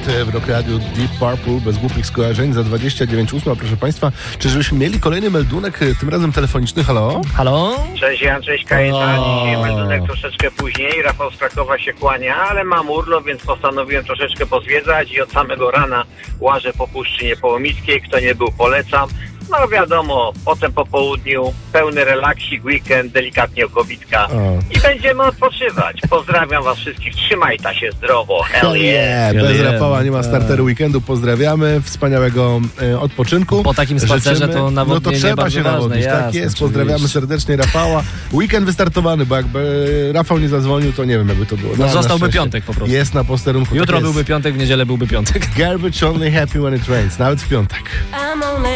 w Rock Radio Deep Purple, bez głupich skojarzeń, za 29,8. Proszę Państwa, czy żebyśmy mieli kolejny meldunek, tym razem telefoniczny? Halo? Halo? Cześć, Jan, cześć, Kajeta. Dzisiaj meldunek troszeczkę później. Rafał z Krakowa się kłania, ale mam urlop, więc postanowiłem troszeczkę pozwiedzać i od samego rana łażę po Puszczy Niepołomickiej. Kto nie był, polecam. No wiadomo, potem po południu pełny relaksik, weekend, delikatnie okobitka i będziemy odpoczywać. Pozdrawiam was wszystkich, trzymajcie się zdrowo. Hell yeah! Bez Rafała nie ma starteru weekendu, pozdrawiamy, wspaniałego odpoczynku. Po takim spacerze życzymy, to nawodnienie no to trzeba bardzo się nawodnić, ważne, tak jest, oczywiście. pozdrawiamy serdecznie Rafała. Weekend wystartowany, bo jakby Rafał nie zadzwonił, to nie wiem jakby to było. No zostałby piątek po prostu. Jest na posterunku. Jutro tak byłby piątek, w niedzielę byłby piątek. Garbage only happy when it rains, nawet w piątek.